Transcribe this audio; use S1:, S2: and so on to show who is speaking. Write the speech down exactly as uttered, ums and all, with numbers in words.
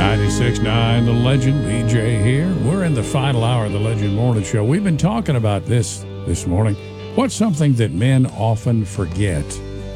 S1: ninety-six point nine The Legend, B J here. We're in the final hour of the Legend Morning Show. We've been talking about this this morning. What's something that men often forget?